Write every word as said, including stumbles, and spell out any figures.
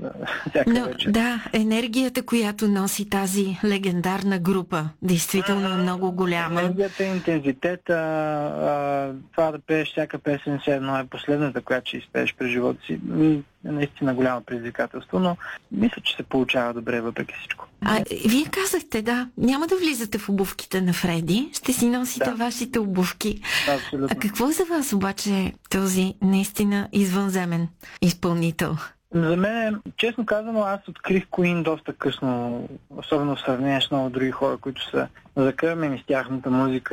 всяка Но, вечер. да, енергията, която носи тази легендарна група, действително е много голяма. Енергията, интензитета, а, това да пееш всяка песен, все едно е последната, която ще изпееш през живота си. Е наистина голямо предизвикателство, но мисля, че се получава добре въпреки всичко. А вие казахте, да, няма да влизате в обувките на Фреди, ще си носите Да. вашите обувки. Абсолютно. А какво за вас обаче е този наистина извънземен изпълнител? За мен, честно казано, аз открих Queen доста късно, особено в сравнение с много други хора, които са закърмени с тяхната музика